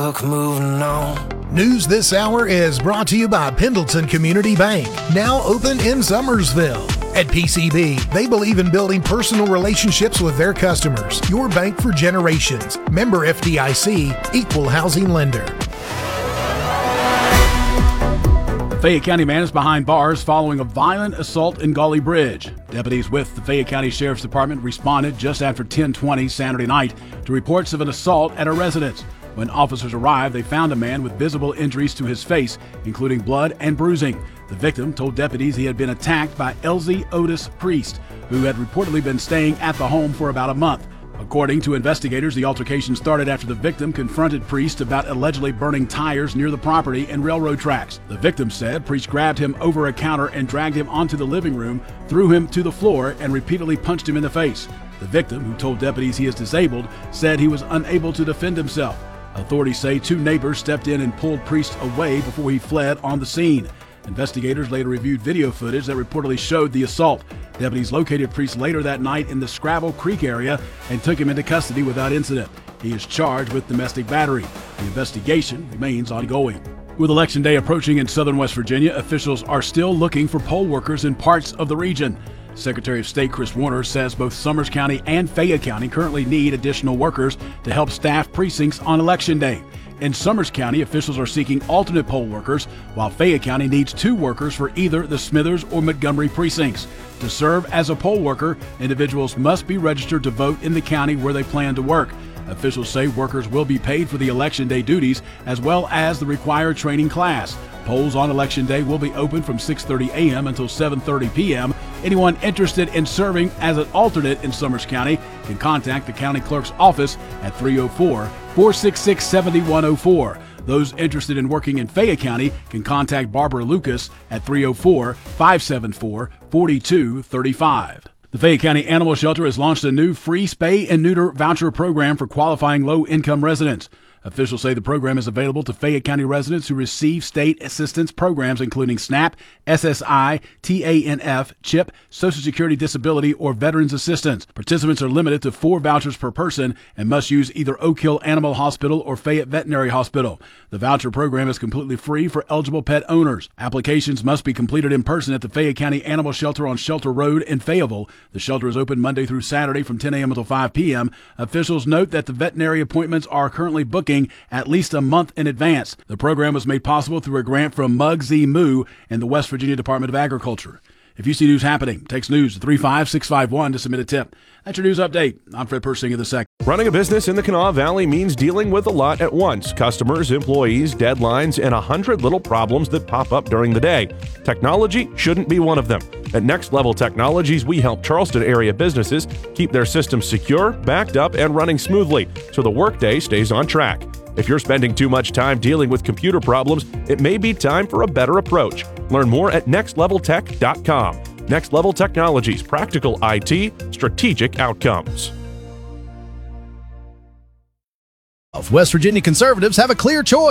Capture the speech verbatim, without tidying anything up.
Look, moving on. News this hour is brought to you by Pendleton Community Bank, now open in Summersville. At P C B, they believe in building personal relationships with their customers. Your bank for generations. Member F D I C, equal housing lender. Fayette County man is behind bars following a violent assault in Gully Bridge. Deputies with the Fayette County Sheriff's Department responded just after ten twenty Saturday night to reports of an assault at a residence. When officers arrived, they found a man with visible injuries to his face, including blood and bruising. The victim told deputies he had been attacked by Elsie Otis Priest, who had reportedly been staying at the home for about a month. According to investigators, the altercation started after the victim confronted Priest about allegedly burning tires near the property and railroad tracks. The victim said Priest grabbed him over a counter and dragged him onto the living room, threw him to the floor, and repeatedly punched him in the face. The victim, who told deputies he is disabled, said he was unable to defend himself. Authorities say two neighbors stepped in and pulled Priest away before he fled on the scene. Investigators later reviewed video footage that reportedly showed the assault. Deputies located Priest later that night in the Scrabble Creek area and took him into custody without incident. He is charged with domestic battery. The investigation remains ongoing. With Election Day approaching in southern West Virginia, officials are still looking for poll workers in parts of the region. Secretary of State Chris Warner says both Summers County and Fayette County currently need additional workers to help staff precincts on Election Day. In Summers County, officials are seeking alternate poll workers, while Fayette County needs two workers for either the Smithers or Montgomery precincts. To serve as a poll worker, individuals must be registered to vote in the county where they plan to work. Officials say workers will be paid for the Election Day duties as well as the required training class. Polls on Election Day will be open from six thirty a.m. until seven thirty p.m. Anyone interested in serving as an alternate in Summers County can contact the county clerk's office at three oh four, four six six, seven one oh four. Those interested in working in Fayette County can contact Barbara Lucas at three oh four, five seven four, four two three five. The Fayette County Animal Shelter has launched a new free spay and neuter voucher program for qualifying low-income residents. Officials say the program is available to Fayette County residents who receive state assistance programs including SNAP, S S I, T A N F, CHIP, Social Security Disability, or Veterans Assistance. Participants are limited to four vouchers per person and must use either Oak Hill Animal Hospital or Fayette Veterinary Hospital. The voucher program is completely free for eligible pet owners. Applications must be completed in person at the Fayette County Animal Shelter on Shelter Road in Fayetteville. The shelter is open Monday through Saturday from ten a.m. until five p.m. Officials note that the veterinary appointments are currently booking at least a month in advance. The program was made possible through a grant from Muggsy Moo and the West Virginia Department of Agriculture. If you see news happening, text news to three five six five one to submit a tip. That's your news update. I'm Fred Persinger the second. Running a business in the Kanawha Valley means dealing with a lot at once. Customers, employees, deadlines, and a hundred little problems that pop up during the day. Technology shouldn't be one of them. At Next Level Technologies, we help Charleston area businesses keep their systems secure, backed up, and running smoothly so the workday stays on track. If you're spending too much time dealing with computer problems, it may be time for a better approach. Learn more at next level tech dot com. Next Level Technologies, practical I T, strategic outcomes. West Virginia conservatives have a clear choice.